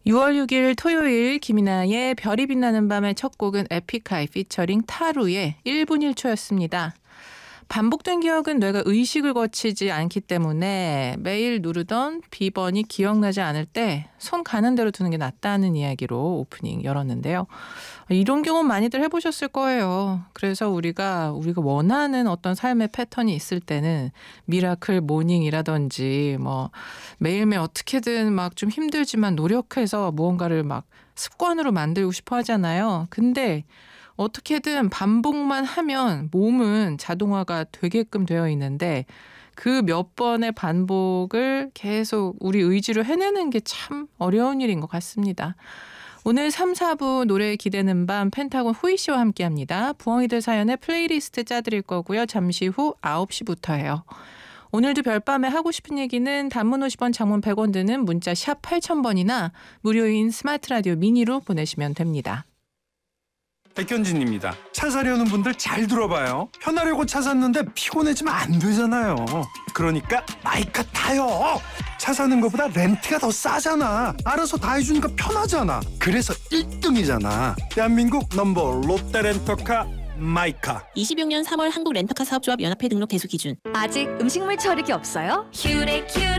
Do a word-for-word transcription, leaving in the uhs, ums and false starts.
유월 육일 토요일 김이나의 별이 빛나는 밤의 첫 곡은 에픽하이 피처링 타루의 일 분 일 초였습니다. 반복된 기억은 뇌가 의식을 거치지 않기 때문에 매일 누르던 비번이 기억나지 않을 때 손 가는 대로 두는 게 낫다는 이야기로 오프닝 열었는데요. 이런 경험 많이들 해보셨을 거예요. 그래서 우리가 우리가 원하는 어떤 삶의 패턴이 있을 때는 미라클 모닝이라든지 뭐 매일매일 어떻게든 막 좀 힘들지만 노력해서 무언가를 막 습관으로 만들고 싶어 하잖아요. 근데 어떻게든 반복만 하면 몸은 자동화가 되게끔 되어 있는데 그 몇 번의 반복을 계속 우리 의지로 해내는 게 참 어려운 일인 것 같습니다. 오늘 삼, 사 부 노래 기대는 밤 펜타곤 후이 씨와 함께합니다. 부엉이들 사연의 플레이리스트 짜드릴 거고요. 잠시 후 아홉 시부터예요. 오늘도 별밤에 하고 싶은 얘기는 단문 오십 원, 장문 백 원 드는 문자 샵 팔천 번이나 무료인 스마트 라디오 미니로 보내시면 됩니다. 백현진입니다. 차 사려는 분들 잘 들어봐요. 편하려고 차 샀는데 피곤해지면 안 되잖아요. 그러니까 마이카 타요. 차 사는 것보다 렌트가 더 싸잖아. 알아서 다 해주니까 편하잖아. 그래서 일 등이잖아. 대한민국 넘버 롯데 렌터카 마이카. 이십육 년 삼월 한국 렌터카 사업조합 연합회 등록 대수 기준. 아직 음식물 처리기 없어요? 큐레 큐레